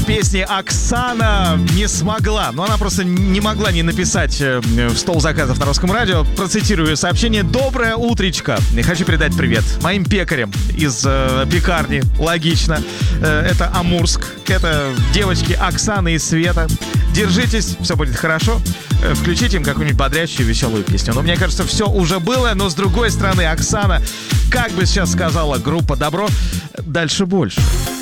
песни Оксана не смогла. Но она просто не могла не написать в стол заказов на Русском радио. Процитирую сообщение. «Доброе утречко. Хочу передать привет моим пекарям из пекарни. Логично. Это Амурск. Это девочки Оксана и Света. Держитесь, все будет хорошо. Включите им какую-нибудь бодрящую, веселую песню». Но мне кажется, все уже было. Но с другой стороны, Оксана, как бы сейчас сказала группа «Добро», дальше больше.